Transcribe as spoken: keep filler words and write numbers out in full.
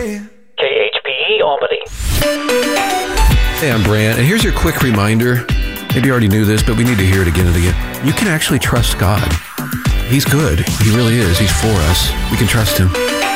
K H P E Albany. Hey, I'm Brant, and here's your quick reminder. Maybe you already knew this, but we need to hear it again and again. You can actually trust God. He's good. He really is. He's for us. We can trust him.